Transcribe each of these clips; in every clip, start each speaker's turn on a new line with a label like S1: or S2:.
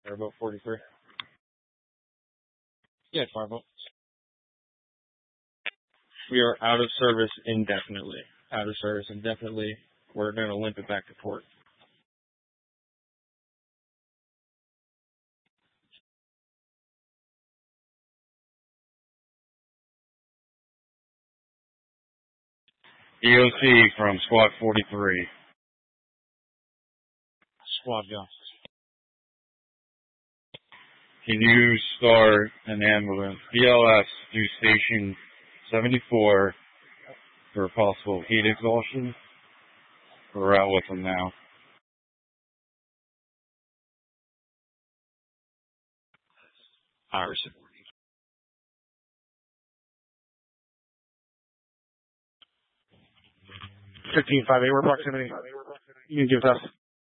S1: Airboat 43. Yeah, Fireboat. We are out of service indefinitely. Out of service indefinitely. We're going to limp it back to port. EOC from Squad 43. Squad Gus. Can you start an ambulance? BLS to Station 74 for possible heat exhaustion? We're out with them now. Iris. 15-5-8, we're proximity. You can give us.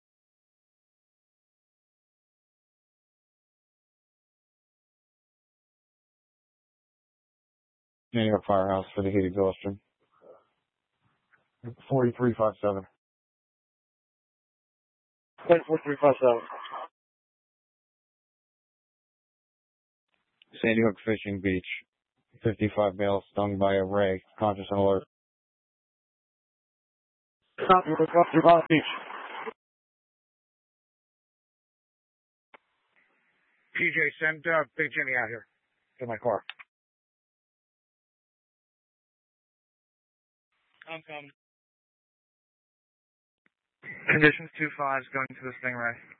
S1: New York Firehouse for the heat exhaustion. 4357. 4357. Sandy Hook Fishing Beach. 55 male stung by a ray. Conscious and alert. Stop your beach. PJ, send Big Jimmy out here to my car. I'm coming. Conditions 2-5 going to the Stingray.